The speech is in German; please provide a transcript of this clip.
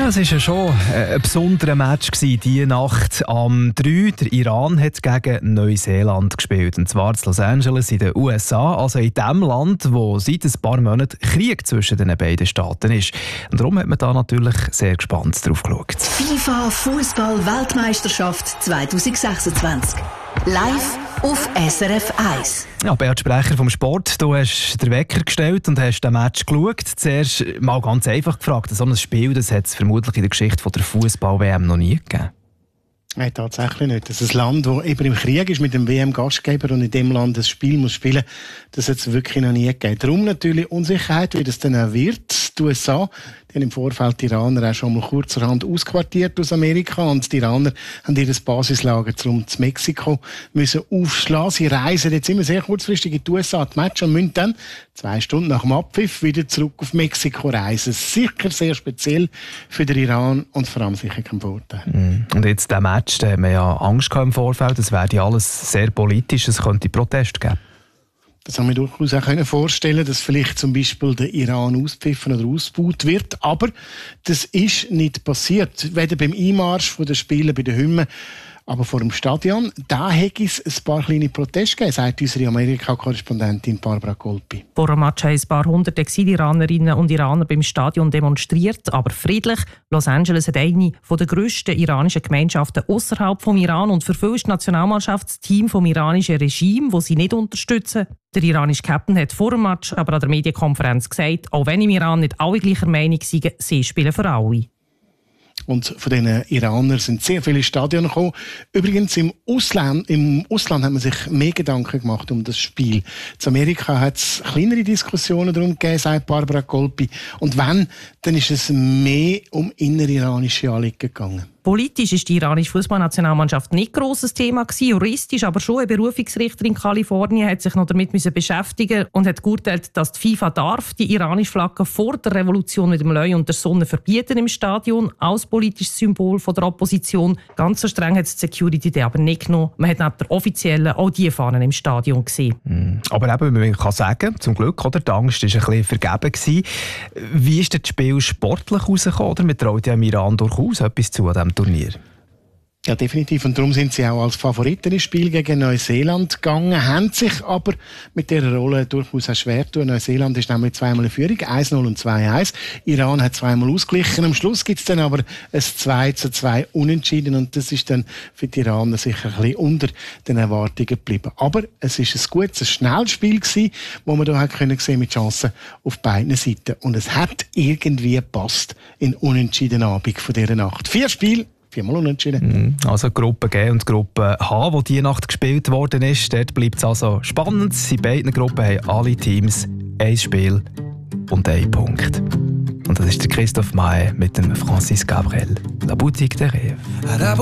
es war ja schon ein besonderer Match diese Nacht. Am 3. Der Iran hat gegen Neuseeland gespielt. Und zwar in Los Angeles in den USA. Also in dem Land, wo seit ein paar Monaten Krieg zwischen den beiden Staaten ist. Und darum hat man da natürlich sehr gespannt drauf geschaut. FIFA Fußball-Weltmeisterschaft 2026. Live auf SRF 1. Ja, Beat Sprecher vom Sport, du hast den Wecker gestellt und hast den Match geschaut. Zuerst mal ganz einfach gefragt, so ein Spiel, das hat es vermutlich in der Geschichte der Fußball-WM noch nie gegeben. Nein, tatsächlich nicht. Das ist ein Land, das eben im Krieg ist mit dem WM-Gastgeber und in dem Land das Spiel muss spielen, das hat es wirklich noch nie gegeben. Darum natürlich Unsicherheit, wie das dann auch wird. Die USA, die haben im Vorfeld die Iraner auch schon mal kurzerhand ausquartiert aus Amerika und die Iraner haben ihr Basislager zu Mexiko müssen aufschlagen. Sie reisen jetzt immer sehr kurzfristig in die USA die Match und müssen dann 2 Stunden nach dem Abpfiff wieder zurück auf Mexiko reisen. Sicher sehr speziell für den Iran und vor allem sicher kein Vorteil. Und jetzt der Match, da haben wir ja Angst gehabt im Vorfeld, es werde ja alles sehr politisch, es könnte Proteste geben. Das haben wir durchaus auch vorstellen, dass vielleicht zum Beispiel der Iran auspfiffen oder ausgebaut wird. Aber das ist nicht passiert. Weder beim Einmarsch der Spieler bei den Hymnen, aber vor dem Stadion, da hätte es ein paar kleine Proteste gegeben, sagt unsere Amerika-Korrespondentin Barbara Colpi. Vor dem Match haben ein paar hundert Exil-Iranerinnen und Iraner beim Stadion demonstriert, aber friedlich. Los Angeles hat eine der grössten iranischen Gemeinschaften außerhalb vom Iran und für viele ist das Nationalmannschaftsteam vom iranischen Regime, das sie nicht unterstützen. Der iranische Captain hat vor dem Match aber an der Medienkonferenz gesagt, auch wenn im Iran nicht alle gleicher Meinung sind, sie spielen für alle. Und von diesen Iranern sind sehr viele Stadien gekommen. Übrigens, im Ausland hat man sich mehr Gedanken gemacht um das Spiel. In Amerika hat es kleinere Diskussionen darum gegeben, sagt Barbara Colpi. Und wenn, dann ist es mehr um inneriranische Anliegen gegangen. Politisch ist die iranische Fußballnationalmannschaft nicht grosses Thema gewesen, juristisch aber schon. Ein Berufungsrichter in Kalifornien hat sich noch damit beschäftigen und hat geurteilt, dass die FIFA darf die iranische Flagge vor der Revolution mit dem Löwe und der Sonne verbieten im Stadion als politisches Symbol von der Opposition. Ganz so streng hat die Security aber nicht genommen. Man hat neben der offiziellen auch die Fahnen im Stadion gesehen. Aber eben, man kann sagen, zum Glück, oder? Die Angst war ein bisschen vergeben gewesen. Wie ist das Spiel sportlich rausgekommen? Oder? Man traut ja im Iran durchaus etwas zu an diesem Turnier. Ja, definitiv. Und darum sind sie auch als Favoriten ins Spiel gegen Neuseeland gegangen, haben sich aber mit dieser Rolle durchaus auch schwer getan. Neuseeland ist nämlich zweimal in Führung, 1-0 und 2-1. Iran hat zweimal ausgeglichen. Am Schluss gibt es dann aber ein 2-2 Unentschieden und das ist dann für die Iraner sicher ein bisschen unter den Erwartungen geblieben. Aber es ist ein gutes, ein schnelles Spiel gewesen, wo man da können sehen mit Chancen auf beiden Seiten. Und es hat irgendwie gepasst in Unentschieden Abend von dieser Nacht. 4 Spiele, 4-mal unentschieden. Also Gruppe G und Gruppe H, wo diese Nacht gespielt worden ist, dort bleibt es also spannend. In beiden Gruppen haben alle Teams 1 Spiel und 1 Punkt. Und das ist der Christoph Maé mit dem Francis Gabriel. La Boutique des Rêves.